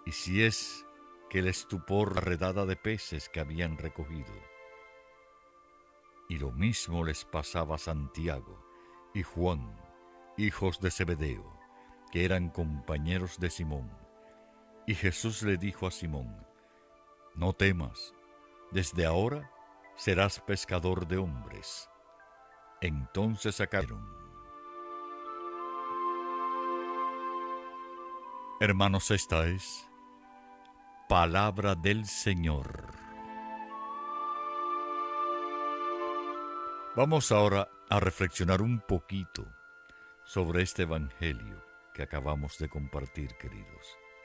y si es que el estupor la redada de peces que habían recogido. Y lo mismo les pasaba a Santiago y Juan, hijos de Zebedeo, que eran compañeros de Simón. Y Jesús le dijo a Simón: no temas, desde ahora serás pescador de hombres. Entonces sacaron. Hermanos, esta es palabra del Señor. Vamos ahora a reflexionar un poquito sobre este evangelio que acabamos de compartir, queridos.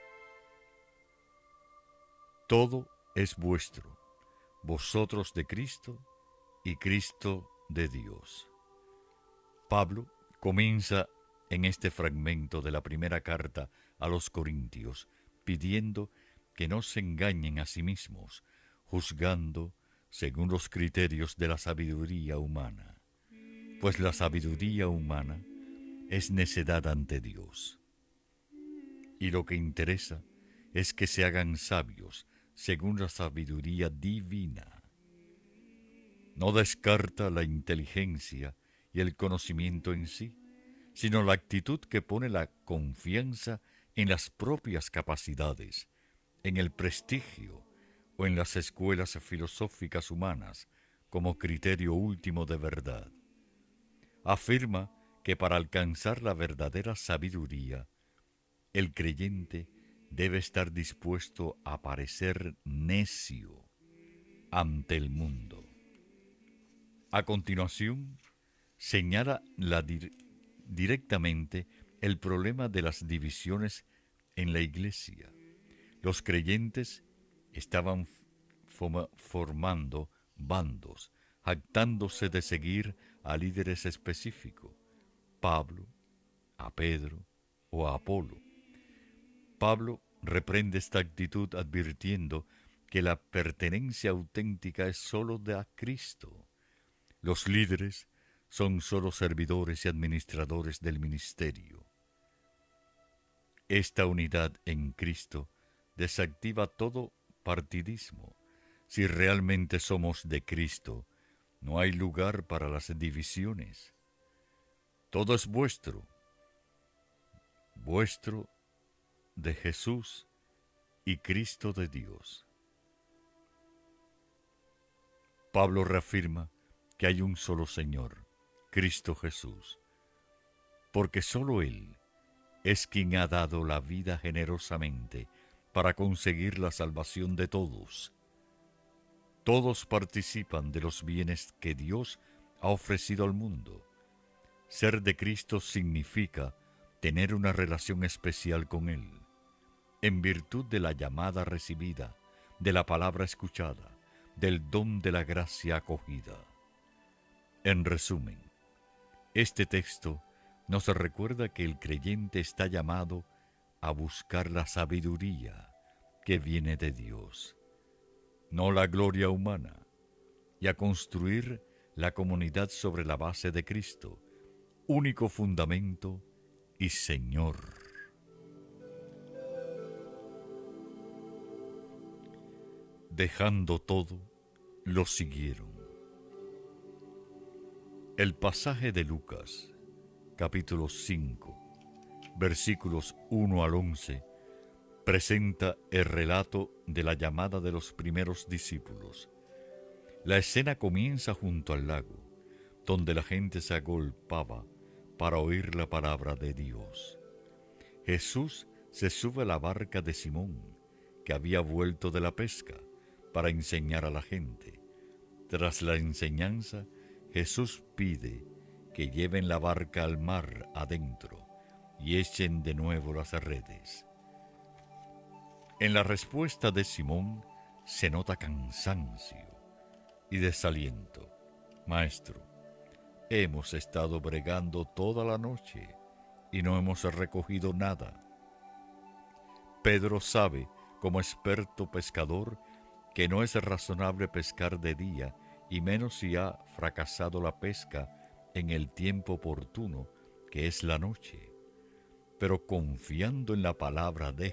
Todo es vuestro, vosotros de Cristo y Cristo de Dios. Pablo comienza en este fragmento de la primera carta a los Corintios pidiendo que no se engañen a sí mismos, juzgando según los criterios de la sabiduría humana, pues la sabiduría humana es necedad ante Dios. Y lo que interesa es que se hagan sabios según la sabiduría divina. No descarta la inteligencia y el conocimiento en sí, sino la actitud que pone la confianza en las propias capacidades, en el prestigio o en las escuelas filosóficas humanas como criterio último de verdad. Afirma que para alcanzar la verdadera sabiduría, el creyente debe estar dispuesto a parecer necio ante el mundo. A continuación, señala directamente el problema de las divisiones en la Iglesia. Los creyentes estaban formando bandos, jactándose de seguir a líderes específicos, Pablo, a Pedro o a Apolo. Pablo reprende esta actitud advirtiendo que la pertenencia auténtica es sólo de a Cristo. Los líderes son sólo servidores y administradores del ministerio. Esta unidad en Cristo desactiva todo partidismo. Si realmente somos de Cristo, no hay lugar para las divisiones. Todo es vuestro, vuestro de Jesús y Cristo de Dios. Pablo reafirma que hay un solo Señor, Cristo Jesús, porque sólo Él es quien ha dado la vida generosamente para conseguir la salvación de todos. Todos participan de los bienes que Dios ha ofrecido al mundo. Ser de Cristo significa tener una relación especial con Él, en virtud de la llamada recibida, de la palabra escuchada, del don de la gracia acogida. En resumen, este texto nos recuerda que el creyente está llamado a buscar la sabiduría que viene de Dios, no la gloria humana, y a construir la comunidad sobre la base de Cristo, único fundamento y Señor. Dejando todo, lo siguieron. El pasaje de Lucas, capítulo 5, versículos 1 al 11, presenta el relato de la llamada de los primeros discípulos. La escena comienza junto al lago, donde la gente se agolpaba para oír la palabra de Dios. Jesús se sube a la barca de Simón, que había vuelto de la pesca, para enseñar a la gente. Tras la enseñanza, Jesús pide que lleven la barca al mar adentro y echen de nuevo las redes. En la respuesta de Simón se nota cansancio y desaliento. Maestro, hemos estado bregando toda la noche y no hemos recogido nada. Pedro sabe, como experto pescador, que no es razonable pescar de día, y menos si ha fracasado la pesca en el tiempo oportuno, que es la noche. Pero confiando en la palabra de